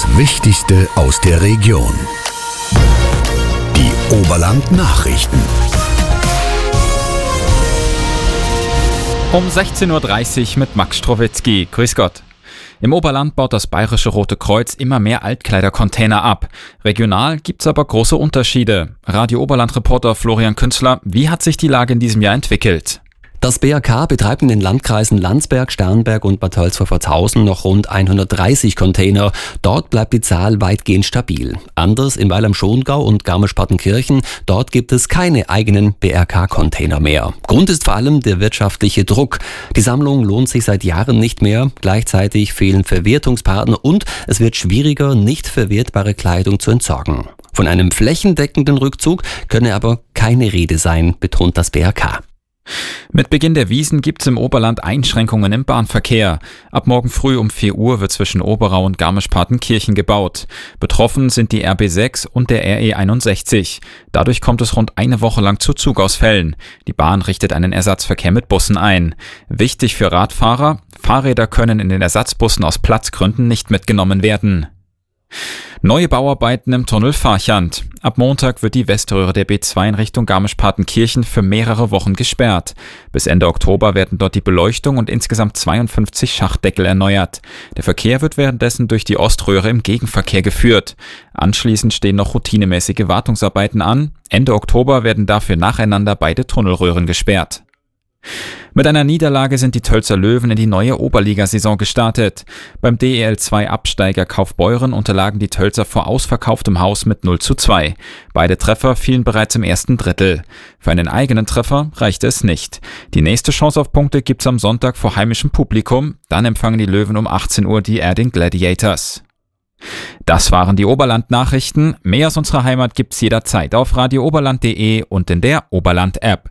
Wichtigste aus der Region. Die Oberland-Nachrichten. Um 16.30 Uhr mit Max Strowitzki. Grüß Gott. Im Oberland baut das Bayerische Rote Kreuz immer mehr Altkleidercontainer ab. Regional gibt's aber große Unterschiede. Radio Oberland-Reporter Florian Künzler, wie hat sich die Lage in diesem Jahr entwickelt? Das BAK betreibt in den Landkreisen Landsberg, Sternberg und Bad Tölz-Pfeffertshausen noch rund 130 Container. Dort bleibt die Zahl weitgehend stabil. Anders in Weil am Schongau und Garmisch-Partenkirchen. Dort gibt es keine eigenen BRK-Container mehr. Grund ist vor allem der wirtschaftliche Druck. Die Sammlung lohnt sich seit Jahren nicht mehr. Gleichzeitig fehlen Verwertungspartner und es wird schwieriger, nicht verwertbare Kleidung zu entsorgen. Von einem flächendeckenden Rückzug könne aber keine Rede sein, betont das BRK. Mit Beginn der Wiesn gibt's im Oberland Einschränkungen im Bahnverkehr. Ab morgen früh um 4 Uhr wird zwischen Oberau und Garmisch-Partenkirchen gebaut. Betroffen sind die RB6 und der RE61. Dadurch kommt es rund eine Woche lang zu Zugausfällen. Die Bahn richtet einen Ersatzverkehr mit Bussen ein. Wichtig für Radfahrer: Fahrräder können in den Ersatzbussen aus Platzgründen nicht mitgenommen werden. Neue Bauarbeiten im Tunnel Farchant. Ab Montag wird die Weströhre der B2 in Richtung Garmisch-Partenkirchen für mehrere Wochen gesperrt. Bis Ende Oktober werden dort die Beleuchtung und insgesamt 52 Schachtdeckel erneuert. Der Verkehr wird währenddessen durch die Oströhre im Gegenverkehr geführt. Anschließend stehen noch routinemäßige Wartungsarbeiten an. Ende Oktober werden dafür nacheinander beide Tunnelröhren gesperrt. Mit einer Niederlage sind die Tölzer Löwen in die neue Oberligasaison gestartet. Beim DEL2-Absteiger Kaufbeuren unterlagen die Tölzer vor ausverkauftem Haus mit 0:2. Beide Treffer fielen bereits im ersten Drittel. Für einen eigenen Treffer reichte es nicht. Die nächste Chance auf Punkte gibt's am Sonntag vor heimischem Publikum. Dann empfangen die Löwen um 18 Uhr die Erding Gladiators. Das waren die Oberland-Nachrichten. Mehr aus unserer Heimat gibt's jederzeit auf radiooberland.de und in der Oberland-App.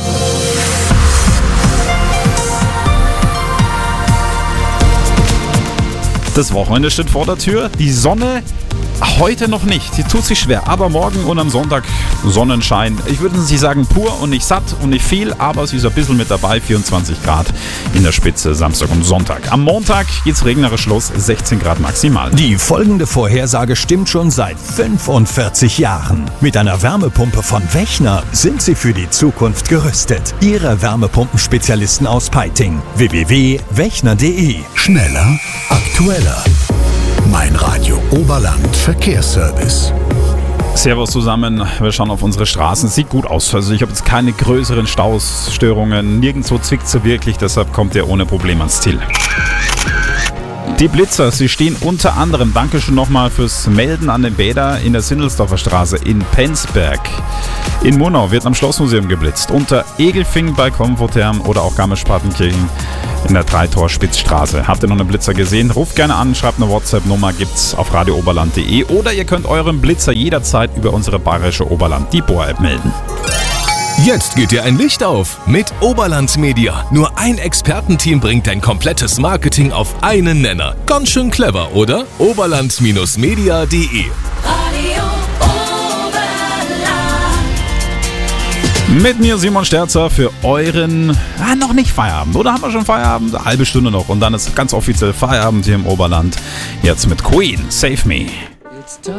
Das Wochenende steht vor der Tür. Die Sonne heute noch nicht. Sie tut sich schwer. Aber morgen und am Sonntag Sonnenschein. Ich würde nicht sagen pur und nicht satt und nicht viel, aber sie ist ein bisschen mit dabei. 24 Grad in der Spitze Samstag und Sonntag. Am Montag geht's regnerisch los. 16 Grad maximal. Die folgende Vorhersage stimmt schon seit 45 Jahren. Mit einer Wärmepumpe von Wechner sind Sie für die Zukunft gerüstet. Ihre Wärmepumpenspezialisten aus Peiting. www.wechner.de. Schneller, aktueller. Mein Radio Oberland Verkehrsservice. Servus zusammen, wir schauen auf unsere Straßen. Sieht gut aus. Also ich habe jetzt keine größeren Staustörungen. Nirgendwo zwickt so wirklich, deshalb kommt ihr ohne Problem ans Ziel. Die Blitzer, sie stehen unter anderem, Dankeschön nochmal fürs Melden an den Bäder in der Sindelsdorfer Straße in Penzberg. In Murnau wird am Schlossmuseum geblitzt, unter Egelfing bei Komfortherm oder auch Garmisch-Partenkirchen in der Dreitor-Spitzstraße. Habt ihr noch einen Blitzer gesehen? Ruft gerne an, schreibt eine WhatsApp-Nummer, gibt's auf radiooberland.de oder ihr könnt euren Blitzer jederzeit über unsere Bayerische Oberland, die Bohr-App, melden. Jetzt geht dir ein Licht auf mit Oberland Media. Nur ein Expertenteam bringt dein komplettes Marketing auf einen Nenner. Ganz schön clever, oder? Oberland-media.de. Mit mir Simon Sterzer für euren, noch nicht Feierabend, oder haben wir schon Feierabend? Eine halbe Stunde noch und dann ist ganz offiziell Feierabend hier im Oberland. Jetzt mit Queen, Save Me.